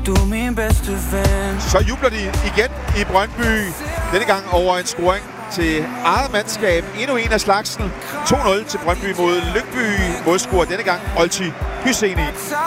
Du er min bedste ven. Så jubler de igen i Brøndby. Denne gang over en scoring til eget mandskab. Endnu en af slagsen. 2-0 til Brøndby mod Lyngby. Målscorer denne gang Olti Hüseini.